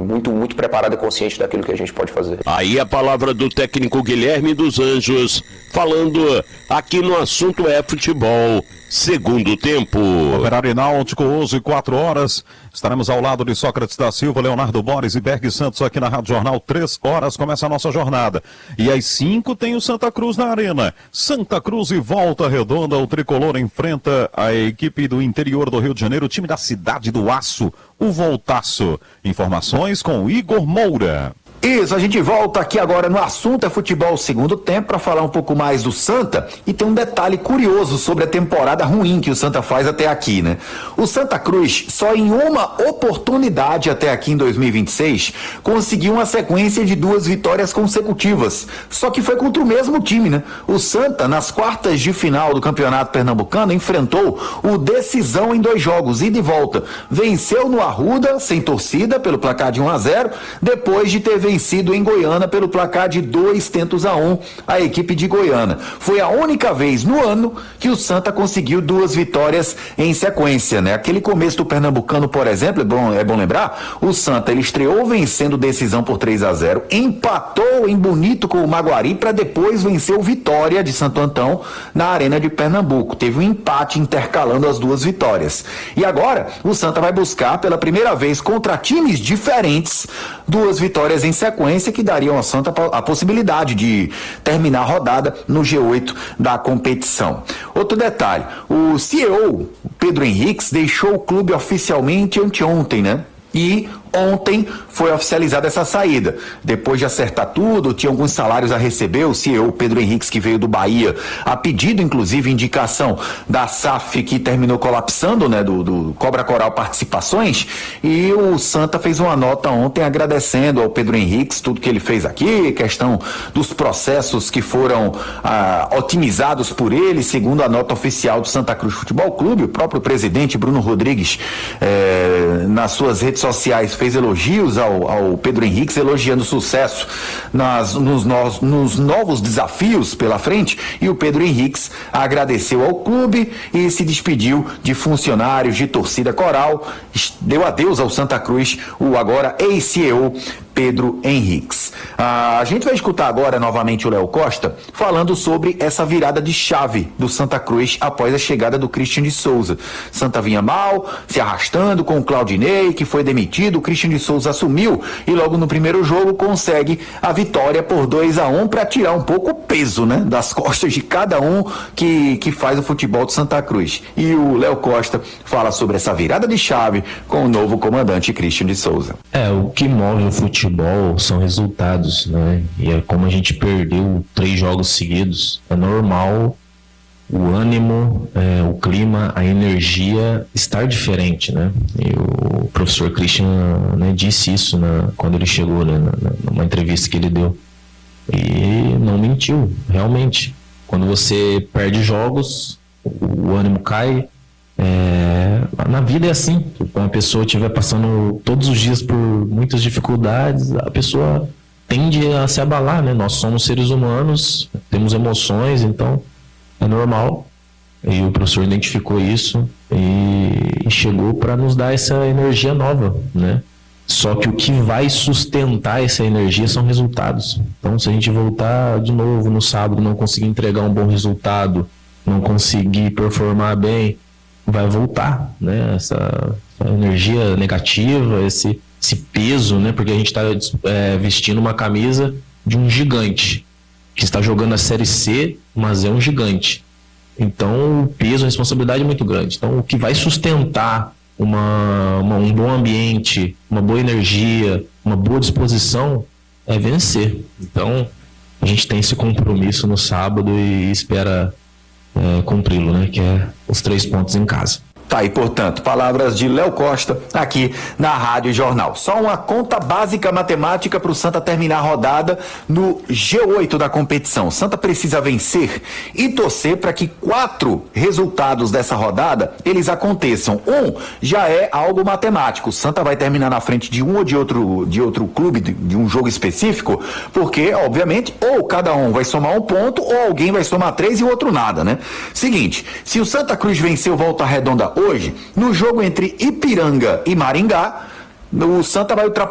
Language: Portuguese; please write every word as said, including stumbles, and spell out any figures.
muito, muito preparado e consciente daquilo que a gente pode fazer. Aí a palavra do técnico Guilherme dos Anjos, falando aqui no Assunto é Futebol, segundo tempo. Operário e Náutico, hoje, quatro horas. Estaremos ao lado de Sócrates da Silva, Leonardo Borges e Berg Santos aqui na Rádio Jornal. Três horas começa a nossa jornada. E às cinco tem o Santa Cruz na Arena. Santa Cruz e Volta Redonda. O tricolor enfrenta a equipe do interior do Rio de Janeiro, o time da Cidade do Aço, o Voltaço. Informações com Igor Moura. Isso, a gente volta aqui agora no Assunto é Futebol segundo tempo para falar um pouco mais do Santa, e tem um detalhe curioso sobre a temporada ruim que o Santa faz até aqui, né? O Santa Cruz, só em uma oportunidade até aqui em dois mil e vinte e seis, conseguiu uma sequência de duas vitórias consecutivas, só que foi contra o mesmo time, né? O Santa, nas quartas de final do Campeonato Pernambucano, enfrentou o Decisão em dois jogos, ida e volta. Venceu no Arruda, sem torcida, pelo placar de um a zero, depois de ter vencido vencido em Goiânia pelo placar de dois tentos a um, a equipe de Goiânia. Foi a única vez no ano que o Santa conseguiu duas vitórias em sequência, né? Aquele começo do Pernambucano, por exemplo, é bom, é bom lembrar, o Santa ele estreou vencendo Decisão por três a zero, empatou em Bonito com o Maguari para depois vencer o Vitória de Santo Antão na Arena de Pernambuco. Teve um empate intercalando as duas vitórias. E agora o Santa vai buscar pela primeira vez contra times diferentes duas vitórias em sequência que dariam ao Santa a possibilidade de terminar a rodada no G oito da competição. Outro detalhe, o C E O, Pedro Henriques, deixou o clube oficialmente anteontem, né? E ontem foi oficializada essa saída. Depois de acertar tudo, tinha alguns salários a receber, o C E O Pedro Henriques, que veio do Bahia, a pedido, inclusive, indicação da S A F, que terminou colapsando, né, do, do Cobra Coral Participações, e o Santa fez uma nota ontem agradecendo ao Pedro Henriques tudo que ele fez aqui, questão dos processos que foram ah, otimizados por ele, segundo a nota oficial do Santa Cruz Futebol Clube. O próprio presidente Bruno Rodrigues, eh, nas suas redes sociais, fez elogios ao, ao Pedro Henriques, elogiando o sucesso nas, nos, nos, nos novos desafios pela frente, e o Pedro Henriques agradeceu ao clube e se despediu de funcionários, de torcida coral, deu adeus ao Santa Cruz, o agora ex-C E O Pedro Henriques. Ah, a gente vai escutar agora novamente o Léo Costa falando sobre essa virada de chave do Santa Cruz após a chegada do Christian de Souza. Santa vinha mal, se arrastando com o Claudinei, que foi demitido, o Christian de Souza assumiu e logo no primeiro jogo consegue a vitória por dois a um para tirar um pouco o peso, né, das costas de cada um que, que faz o futebol do Santa Cruz. E o Léo Costa fala sobre essa virada de chave com o novo comandante Christian de Souza. É, o que move o futebol Futebol são resultados, né? E é como a gente perdeu três jogos seguidos, é normal o ânimo, é, o clima, a energia estar diferente, né? E o professor Christian, né, disse isso na, quando ele chegou, né, na, numa entrevista que ele deu, e não mentiu, realmente. Quando você perde jogos, o, o ânimo cai. É, na vida é assim, quando a pessoa estiver passando todos os dias por muitas dificuldades, a pessoa tende a se abalar, né? Nós somos seres humanos, temos emoções, então é normal. E o professor identificou isso e, e chegou para nos dar essa energia nova, né? Só que o que vai sustentar essa energia são resultados. Então, se a gente voltar de novo no sábado, não conseguir entregar um bom resultado, não conseguir performar bem, vai voltar, né? Essa, essa energia negativa, esse, esse peso, né? Porque a gente está é, vestindo uma camisa de um gigante que está jogando a Série C, mas é um gigante. Então o peso, a responsabilidade é muito grande. Então o que vai sustentar uma, uma, um bom ambiente, uma boa energia, uma boa disposição é vencer. Então a gente tem esse compromisso no sábado e espera É, cumpri-lo, né? Que é os três pontos em casa. Tá aí, portanto, palavras de Léo Costa aqui na Rádio Jornal. Só uma conta básica matemática para o Santa terminar a rodada no G oito da competição. Santa precisa vencer e torcer para que quatro resultados dessa rodada eles aconteçam. Um já é algo matemático. O Santa vai terminar na frente de um ou de outro, de outro clube, de, de um jogo específico, porque, obviamente, ou cada um vai somar um ponto ou alguém vai somar três e o outro nada, né? Seguinte, se o Santa Cruz venceu Volta Redonda hoje, no jogo entre Ipiranga e Maringá, o Santa vai ultrapassar